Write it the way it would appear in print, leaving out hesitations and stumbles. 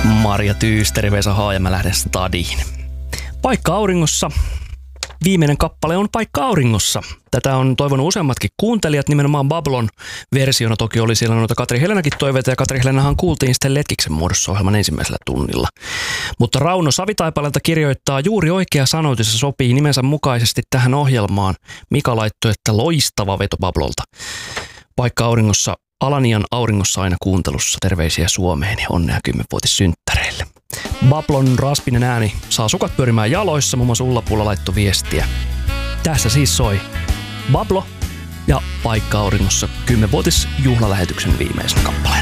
Marja Tyysteri, Vesa Haa ja mä lähden stadiin. Paikka auringossa. Viimeinen kappale on Paikka auringossa. Tätä on toivonut useammatkin kuuntelijat, nimenomaan Bablon versiona. Toki oli siellä noita Katri Helenakin toiveita, ja Katri Helenahan kuultiin sitten Letkiksen muodossa ohjelman ensimmäisellä tunnilla. Mutta Rauno Savitaipaleelta kirjoittaa: juuri oikea sanoitus ja sopii nimensä mukaisesti tähän ohjelmaan. Mika laittoi, että loistava veto Bablolta. Paikka auringossa, Alanian auringossa aina kuuntelussa. Terveisiä Suomeen ja onnea 10-vuotissynttäreille. Bablon raspinen ääni saa sukat pyörimään jaloissa, muun muassa Ulla-Pulla laittoi viestiä. Tässä siis soi Bablo ja Paikka auringossa 10-vuotisjuhlalähetyksen viimeisenä kappale.